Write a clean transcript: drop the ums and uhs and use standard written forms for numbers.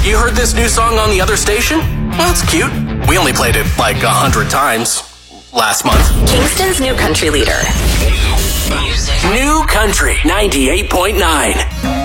You heard this new song on the other station? Well, it's cute. We only played it like 100 times last month. Kingston's new country leader. New Country 98.9.